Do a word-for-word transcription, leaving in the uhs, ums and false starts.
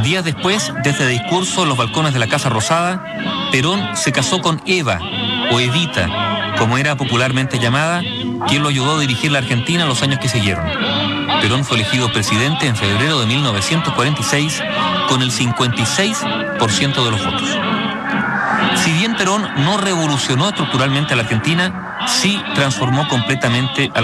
Días después, desde discurso en los balcones de la Casa Rosada, Perón se casó con Eva, o Evita, como era popularmente llamada, quien lo ayudó a dirigir la Argentina en los años que siguieron. Perón fue elegido presidente en febrero de mil novecientos cuarenta y seis con el cincuenta y seis por ciento de los votos. Si bien Perón no revolucionó estructuralmente a la Argentina, sí transformó completamente a la